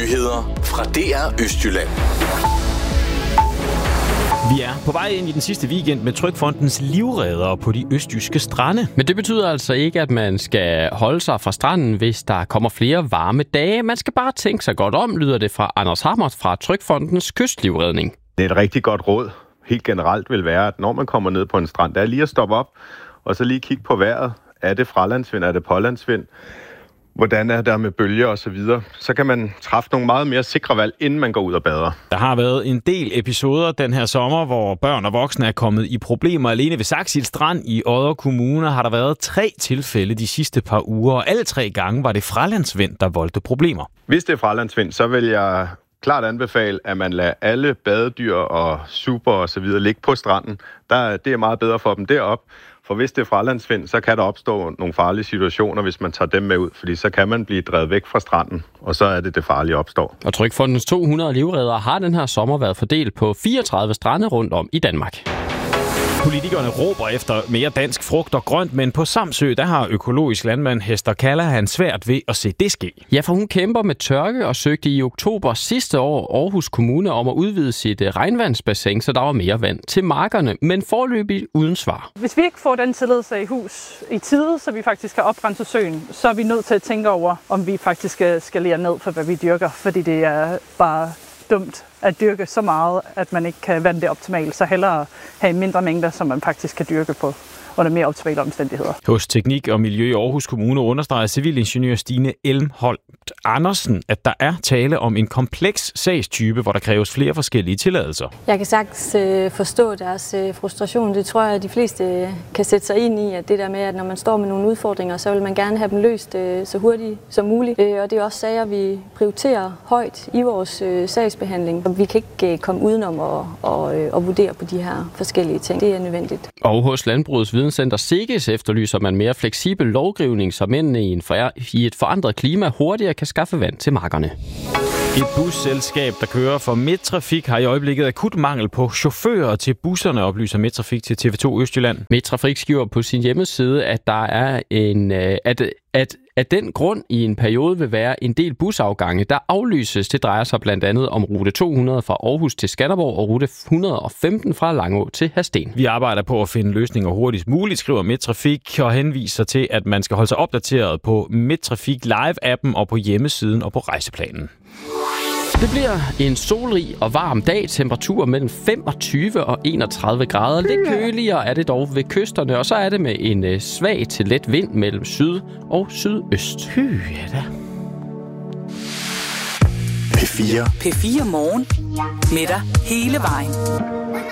Nyheder fra DR Østjylland. Vi er på vej ind i den sidste weekend med Trygfondens livreddere på de østjyske strande. Men det betyder altså ikke, at man skal holde sig fra stranden, hvis der kommer flere varme dage. Man skal bare tænke sig godt om, lyder det fra Anders Hammer fra Trygfondens kystlivredning. Det er et rigtig godt råd. Helt generelt vil være, at når man kommer ned på en strand, der er lige at stoppe op, og så lige kigge på vejret. Er det fralandsvind? Er det pålandsvind? Hvordan er der med bølger og så videre? Så kan man træffe nogle meget mere sikre valg, inden man går ud og bader. Der har været en del episoder den her sommer, hvor børn og voksne er kommet i problemer. Alene ved Saxil Strand i Odder Kommune har der været 3 tilfælde de sidste par uger, og alle 3 gange var det fralandsvind, der voldte problemer. Hvis det er fralandsvind, så vil jeg klart anbefale, at man lader alle badedyr og super og så videre ligge på stranden. Det er meget bedre for dem derop. For hvis det er fralandsvind, så kan der opstå nogle farlige situationer, hvis man tager dem med ud, fordi så kan man blive drevet væk fra stranden, og så er det farlige opstår. Og Trygfondens 200 livreddere har den her sommer været fordelt på 34 strande rundt om i Danmark. Politikerne råber efter mere dansk frugt og grønt, men på Samsø, der har økologisk landmand Hester Callahan svært ved at se det ske. Ja, for hun kæmper med tørke og søgte i oktober sidste år Aarhus Kommune om at udvide sit regnvandsbassin, så der var mere vand til markerne, men foreløbig uden svar. Hvis vi ikke får den tilladelse i hus i tide, så vi faktisk kan oprense søen, så er vi nødt til at tænke over, om vi faktisk skal skalere ned for, hvad vi dyrker, fordi det er bare dumt at dyrke så meget, at man ikke kan vande det optimalt, så hellere have mindre mængder, som man faktisk kan dyrke på under mere optimale omstændigheder. Hos Teknik og Miljø i Aarhus Kommune understreger civilingeniør Stine Elmholdt Andersen, at der er tale om en kompleks sagstype, hvor der kræves flere forskellige tilladelser. Jeg kan sagtens forstå deres frustration. Det tror jeg, at de fleste kan sætte sig ind i, at det der med, at når man står med nogle udfordringer, så vil man gerne have dem løst så hurtigt som muligt. Og det er også sager, vi prioriterer højt i vores sagsbehandling. Vi kan ikke komme udenom at vurdere på de her forskellige ting. Det er nødvendigt. Og hos Landbrugets Videnscenter SEGES efterlyser man mere fleksibel lovgivning, så mændene i et forandret klima hurtigere kan skaffe vand til markerne. Et busselskab, der kører for Midtrafik, har i øjeblikket akut mangel på chauffører til busserne, oplyser Midtrafik til TV2 Østjylland. Midtrafik skriver på sin hjemmeside, at der er at den grund i en periode vil være en del busafgange, der aflyses. Det drejer sig blandt andet om rute 200 fra Aarhus til Skanderborg og rute 115 fra Langå til Hadsten. Vi arbejder på at finde løsninger hurtigst muligt, skriver Midtrafik, og henviser til, at man skal holde sig opdateret på Midtrafik Live-appen og på hjemmesiden og på rejseplanen. Det bliver en solrig og varm dag. Temperatur mellem 25 og 31 grader. Lidt køligere er det dog ved kysterne, og så er det med en svag til let vind mellem syd og sydøst. Ja da. P4. P4 Morgen. Med dig hele vejen.